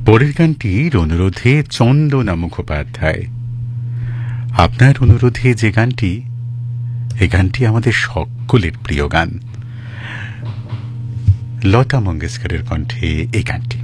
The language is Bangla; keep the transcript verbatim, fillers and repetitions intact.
পরের গানটির অনুরোধে চন্দনা মুখোপাধ্যায়। আপনার অনুরোধে যে গানটি, এই গানটি আমাদের সকলের প্রিয় গান। লতা মঙ্গেশকরের কণ্ঠে এই গানটি।